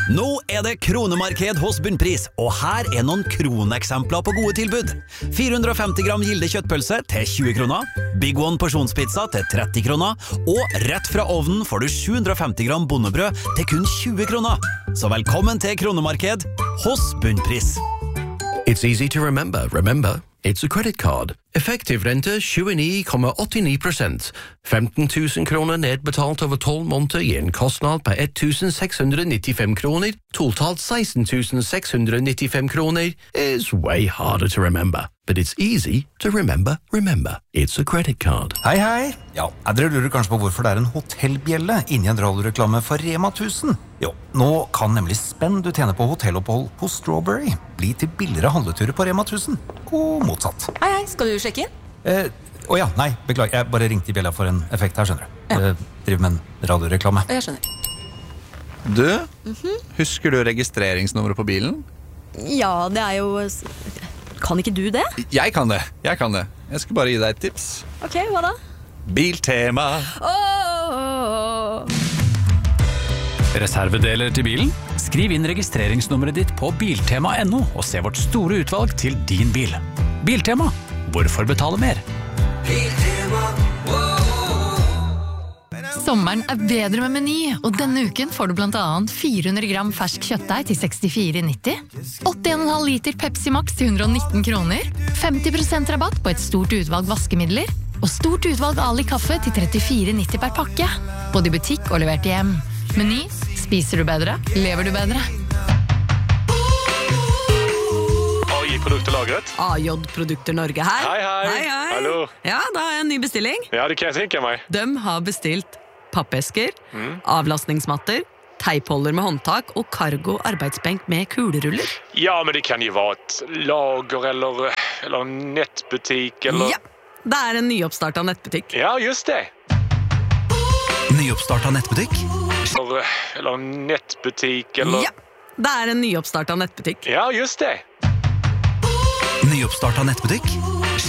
Nå det kronemarked hos Bunnpris, og her noen kroneksempler på gode tilbud. 450 gram Gilde kjøttpølse til 20 kroner, Big One porsjonspizza til 30 kroner, og rett fra ovnen får du 750 gram bondebrød til kun 20 kroner. Så velkommen til kronemarked hos Bunnpris. It's easy to remember. Remember, it's a credit card. Effektiv rente 29,89%. 15 000 kroner nedbetalt over 12 måneder gir en kostnad på 1,695 kroner. Totalt 16 695 kroner is way harder to remember. But it's easy to remember. Remember, it's a credit card. Hei, hei. Ja, dere lurer kanskje på hvorfor det en hotellbjelle inni en radioreklame for Rema 1000. Jo, nå kan nemlig spenn du tjener på hotellopphold hos Strawberry bli til billigere handleturer på Rema 1000. Og motsatt. Hei, skal du sjekke inn? Ja, nei, beklager. Jeg bare ringte i bjella for en effekt her, skjønner du. Ja. Driver med en radioreklame. Jeg skjønner. Du, husker du registreringsnummeret på bilen? Ja, det jo... Kan ikke du det? Jeg kan det. Jeg skal bare gi deg et tips. Ok, hva da? Biltema. Reservedeler til bilen? Skriv inn registreringsnummeret ditt på biltema.no og se vårt store utvalg til din bil. Biltema. Hvorfor betale mer? Sommeren bedre med Meny, og denne uken får du blant annet 400 gram fersk kjøttdeig til 64,90, 81,5 liter Pepsi Max til 119 kroner, 50% rabatt på et stort utvalg vaskemidler, og stort utvalg Ali kaffe til 34,90 per pakke, både i butikk og levert hjem. Meny, spiser du bedre, lever du bedre. AJ-produkter lagret. AJ-produkter Norge her. Hei. Hallo. Ja, da har jeg en ny bestilling. Ja, det kan jeg tenke meg. De har bestilt pappesker, avlastningsmatter, teipholder med håndtak og cargo arbeidsbenk med kuleruller. Ja, men det kan jo være et lager eller nettbutikk eller... Ja, det en nyoppstartet nettbutikk. Ja, just det. Nyoppstartet nettbutikk? Eller nettbutikk eller... Ja, det en nyoppstartet nettbutikk. Ja, just det. Nyoppstartet nettbutikk?